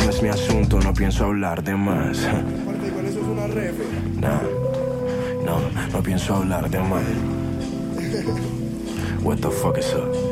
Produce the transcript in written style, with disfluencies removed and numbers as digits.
No es mi asunto, no pienso hablar de más. Aparte, igual eso es una refe. Nah, no pienso hablar de más. What the fuck is up?